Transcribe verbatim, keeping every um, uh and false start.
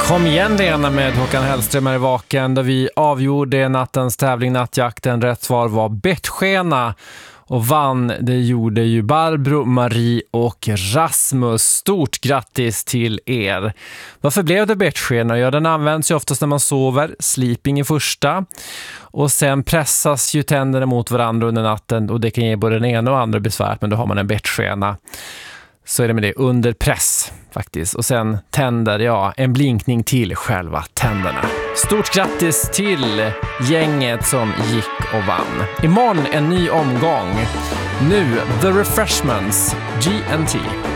Kom igen Lena med Håkan Hellström här i Vaken, där vi avgjorde nattens tävling Nattjakten. Rätt svar var bettskena och vann, det gjorde ju Barbro, Marie och Rasmus. Stort grattis till er. Varför blev det bettskena? Ja, den används ju oftast när man sover, sleeping i första. Och sen pressas ju tänderna mot varandra under natten och det kan ge både den ena och andra besvär, men då har man en bettskena. Så är det med det, under press faktiskt. Och sen tänder, ja, en blinkning till själva tänderna. Stort grattis till gänget som gick och vann. Imorgon en ny omgång. Nu The Refreshments, G and T.